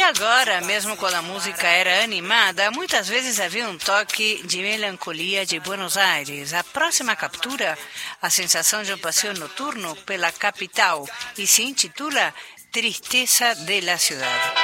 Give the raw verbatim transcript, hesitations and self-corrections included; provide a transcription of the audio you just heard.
agora, mesmo quando a música era animada, muitas vezes havia um toque de melancolia de Buenos Aires. A próxima captura, a sensação de um passeio noturno pela capital, e se intitula Tristeza de la Ciudad.